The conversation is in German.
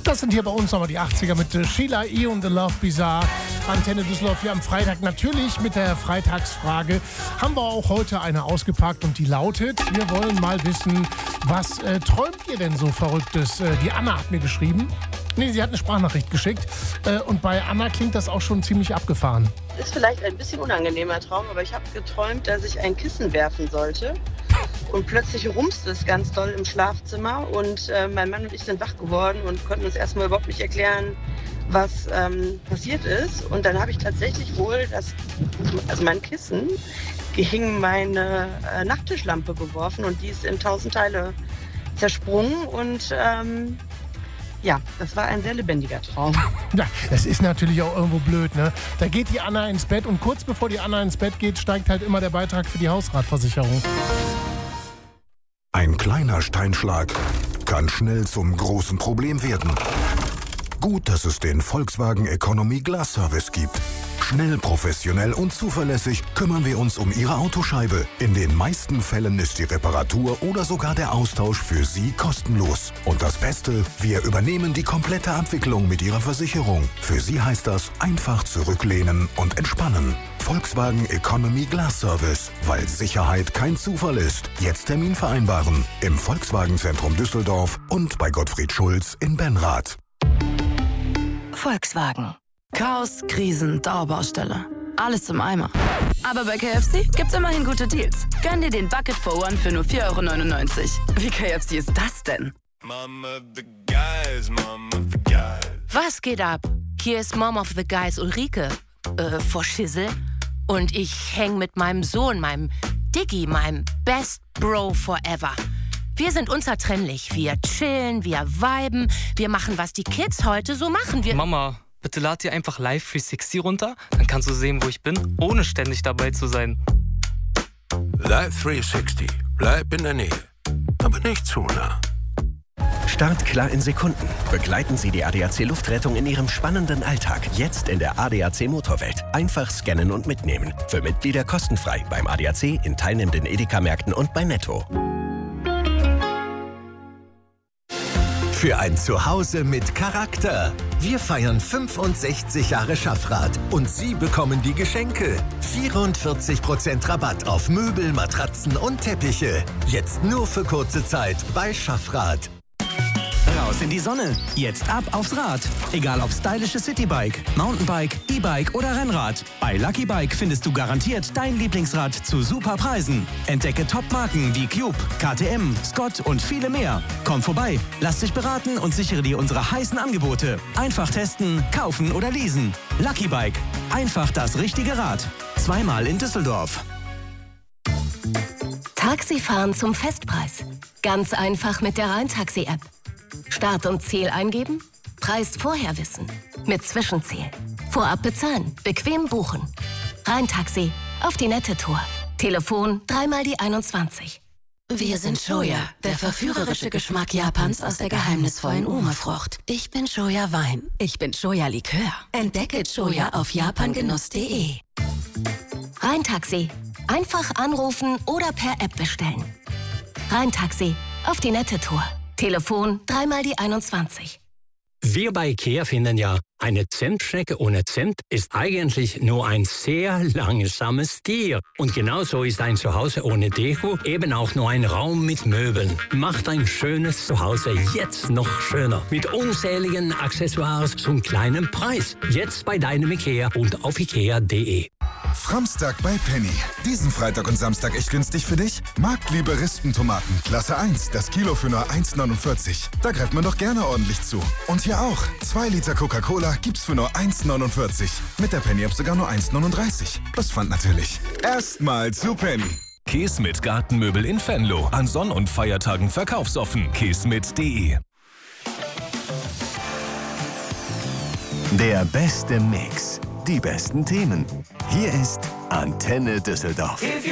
Das sind hier bei uns nochmal die 80er mit Sheila E. und The Love Bizarre. Antenne Düsseldorf hier am Freitag. Natürlich mit der Freitagsfrage haben wir auch heute eine ausgepackt und die lautet: Wir wollen mal wissen, was träumt ihr denn so Verrücktes? Die Anna hat mir geschrieben. Nee, sie hat eine Sprachnachricht geschickt. Und bei Anna klingt das auch schon ziemlich abgefahren. Ist vielleicht ein bisschen unangenehmer Traum, aber ich habe geträumt, dass ich ein Kissen werfen sollte. Und plötzlich rumste es ganz doll im Schlafzimmer und mein Mann und ich sind wach geworden und konnten uns erstmal überhaupt nicht erklären, was passiert ist. Und dann habe ich tatsächlich wohl mein Kissen gegen meine Nachttischlampe geworfen und die ist in 1000 Teile zersprungen und ja, das war ein sehr lebendiger Traum. Ja, das ist natürlich auch irgendwo blöd, ne? Da geht die Anna ins Bett und kurz bevor die Anna ins Bett geht, steigt halt immer der Beitrag für die Hausratversicherung. Ein kleiner Steinschlag kann schnell zum großen Problem werden. Gut, dass es den Volkswagen Economy Glass Service gibt. Schnell, professionell und zuverlässig kümmern wir uns um Ihre Autoscheibe. In den meisten Fällen ist die Reparatur oder sogar der Austausch für Sie kostenlos. Und das Beste, wir übernehmen die komplette Abwicklung mit Ihrer Versicherung. Für Sie heißt das einfach zurücklehnen und entspannen. Volkswagen Economy Glass Service, weil Sicherheit kein Zufall ist. Jetzt Termin vereinbaren. Im Volkswagen-Zentrum Düsseldorf und bei Gottfried Schulz in Benrath. Volkswagen. Chaos, Krisen, Dauerbaustelle. Alles im Eimer. Aber bei KFC gibt's immerhin gute Deals. Gönn dir den Bucket for One für nur 4,99 €. Wie KFC ist das denn? Mom of the guys, Mom of the guys. Was geht ab? Hier ist Mom of the Guys Ulrike. Vor Schissel. Und ich häng mit meinem Sohn, meinem Diggi, meinem Best Bro forever. Wir sind unzertrennlich. Wir chillen, wir viben, wir machen, was die Kids heute so machen. Mama, bitte lad dir einfach Live 360 runter, dann kannst du sehen, wo ich bin, ohne ständig dabei zu sein. Live 360. Bleib in der Nähe. Aber nicht zu nah. Start klar in Sekunden. Begleiten Sie die ADAC Luftrettung in Ihrem spannenden Alltag. Jetzt in der ADAC Motorwelt. Einfach scannen und mitnehmen. Für Mitglieder kostenfrei beim ADAC, in teilnehmenden Edeka-Märkten und bei Netto. Für ein Zuhause mit Charakter. Wir feiern 65 Jahre Schaffrath und Sie bekommen die Geschenke. 44% Rabatt auf Möbel, Matratzen und Teppiche. Jetzt nur für kurze Zeit bei Schaffrath. Raus in die Sonne. Jetzt ab aufs Rad. Egal ob stylisches Citybike, Mountainbike, E-Bike oder Rennrad. Bei Lucky Bike findest du garantiert dein Lieblingsrad zu super Preisen. Entdecke Top-Marken wie Cube, KTM, Scott und viele mehr. Komm vorbei, lass dich beraten und sichere dir unsere heißen Angebote. Einfach testen, kaufen oder leasen. Lucky Bike. Einfach das richtige Rad. Zweimal in Düsseldorf. Taxifahren zum Festpreis. Ganz einfach mit der Rhein-Taxi-App. Start und Ziel eingeben, Preis vorher wissen, mit Zwischenziel. Vorab bezahlen, bequem buchen. Rhein-Taxi, auf die nette Tour. Telefon 3 die 21. Wir sind Shoya, der verführerische Geschmack Japans aus der geheimnisvollen Ume-Frucht. Ich bin Shoya Wein. Ich bin Shoya Likör. Entdecke Shoya auf japangenuss.de. Rhein-Taxi, einfach anrufen oder per App bestellen. Rhein-Taxi, auf die nette Tour. Telefon 3 die 21. Wir bei IKEA finden ja, eine Zimtschnecke ohne Zimt ist eigentlich nur ein sehr langsames Tier. Und genauso ist ein Zuhause ohne Deko eben auch nur ein Raum mit Möbeln. Macht ein schönes Zuhause jetzt noch schöner. Mit unzähligen Accessoires zum kleinen Preis. Jetzt bei deinem IKEA und auf ikea.de. Framstag bei Penny. Diesen Freitag und Samstag echt günstig für dich? Marktliebe Rispentomaten, Klasse 1, das Kilo für nur 1,49. Da greift man doch gerne ordentlich zu. Und hier auch, 2 Liter Coca-Cola gibt's für nur 1,49. Mit der Penny-App sogar nur 1,39. Plus Pfand natürlich. Erstmal zu Penny. Käsmit Gartenmöbel in Venlo. An Sonn- und Feiertagen verkaufsoffen. käsmit.de. Der beste Mix. Die besten Themen. Hier ist Antenne Düsseldorf.